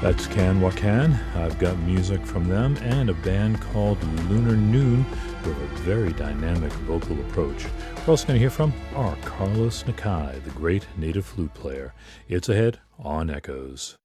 That's Can What Can. I've got music from them and a band called Lunar Noon with a very dynamic vocal approach. We're also going to hear from our Carlos Nakai, the great native flute player. It's ahead on Echoes.